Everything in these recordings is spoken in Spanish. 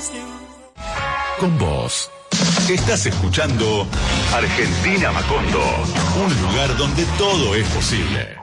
Con vos. Estás escuchando Argentina Macondo, un lugar donde todo es posible.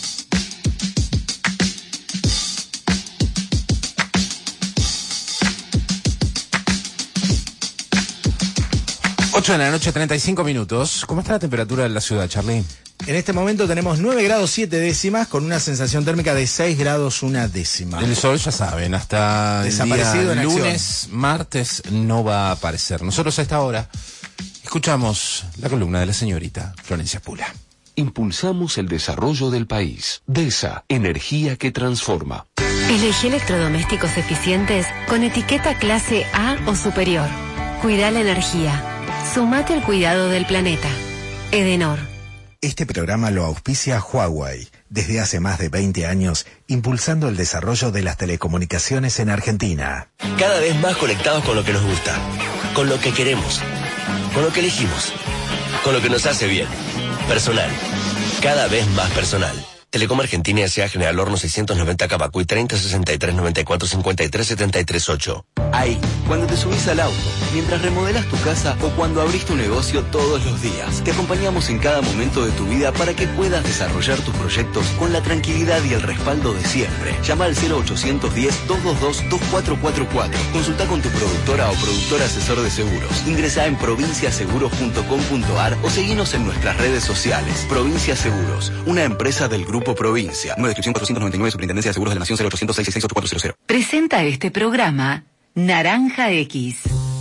Ocho de la noche, 35 minutos. ¿Cómo está la temperatura en la ciudad, Charly? En este momento tenemos 9 grados 7 décimas con una sensación térmica de 6 grados 1 décima. El sol, ya saben, hasta desaparecido el día en lunes, martes, no va a aparecer. Nosotros a esta hora escuchamos la columna de la señorita Florencia Pula. Impulsamos el desarrollo del país. DESA, energía que transforma. Elegí electrodomésticos eficientes con etiqueta clase A o superior. Cuida la energía. Sumate al cuidado del planeta. Edenor. Este programa lo auspicia Huawei, desde hace más de 20 años, impulsando el desarrollo de las telecomunicaciones en Argentina. Cada vez más conectados con lo que nos gusta, con lo que queremos, con lo que elegimos, con lo que nos hace bien. Personal. Cada vez más personal. Telecom Argentina S.A. General Horno 690 Cabacuy 30 63 94 53 73 8. Ahí, cuando te subís al auto, mientras remodelas tu casa o cuando abrís tu negocio todos los días, te acompañamos en cada momento de tu vida para que puedas desarrollar tus proyectos con la tranquilidad y el respaldo de siempre. Llama al 0810-222-2444. Consulta con tu productora o productor asesor de seguros. Ingresa en provinciaseguros.com.ar o seguinos en nuestras redes sociales. Provincia Seguros, una empresa del Grupo Provincia. Nueva descripción 499, Superintendencia de Seguros de la Nación 0800 666 8400. Presenta este programa Naranja X.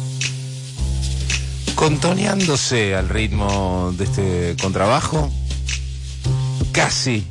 Contoneándose al ritmo de este contrabajo, casi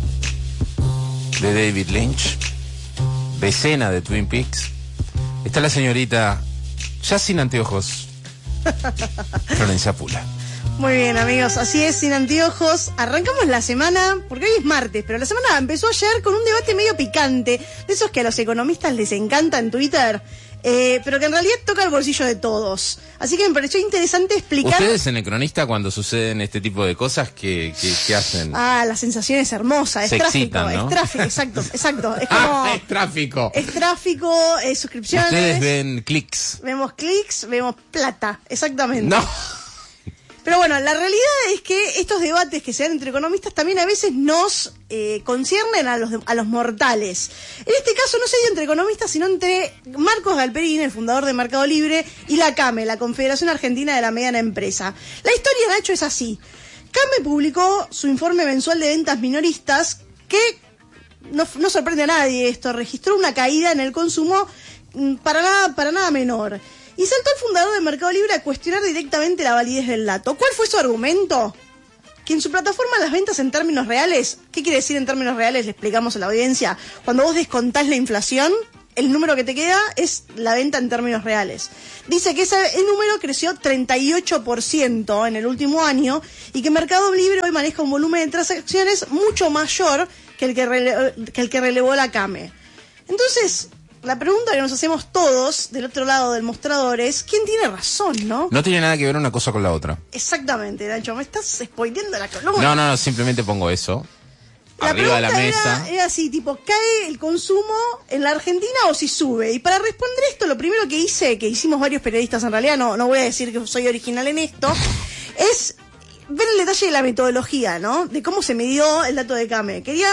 de David Lynch, decena de Twin Peaks, está la señorita, ya sin anteojos, Florencia Pula. Muy bien, amigos, así es, sin anteojos. Arrancamos la semana, porque hoy es martes, pero la semana empezó ayer con un debate medio picante, de esos que a los economistas les encanta en Twitter, pero que en realidad toca el bolsillo de todos. Así que me pareció interesante explicar... ¿Ustedes en el cronista, cuando suceden este tipo de cosas, qué hacen? La sensación es hermosa, es se tráfico, excitan, ¿no? Es tráfico, exacto. Es como... es tráfico. Es tráfico, suscripciones. Ustedes ven clics. Vemos clics, vemos plata, exactamente. No. Pero bueno, la realidad es que estos debates que se dan entre economistas también a veces nos conciernen a los mortales. En este caso no se dio entre economistas, sino entre Marcos Galperín, el fundador de Mercado Libre, y la CAME, la Confederación Argentina de la Mediana Empresa. La historia, Nacho, es así. CAME publicó su informe mensual de ventas minoristas, que no sorprende a nadie esto, registró una caída en el consumo para nada menor. Y saltó el fundador de Mercado Libre a cuestionar directamente la validez del dato. ¿Cuál fue su argumento? Que en su plataforma las ventas en términos reales, ¿qué quiere decir en términos reales? Le explicamos a la audiencia. Cuando vos descontás la inflación, el número que te queda es la venta en términos reales. Dice que el número creció 38% en el último año y que Mercado Libre hoy maneja un volumen de transacciones mucho mayor que el que relevó la CAME. Entonces... la pregunta que nos hacemos todos del otro lado del mostrador es ¿quién tiene razón, no? No tiene nada que ver una cosa con la otra. Exactamente, Nacho, me estás spoileando la columna. No, simplemente pongo eso arriba de la mesa. Era así, tipo, ¿cae el consumo en la Argentina o si sube? Y para responder esto, lo primero que hicimos varios periodistas en realidad, no voy a decir que soy original en esto, es ver el detalle de la metodología, ¿no? De cómo se midió el dato de CAME. Quería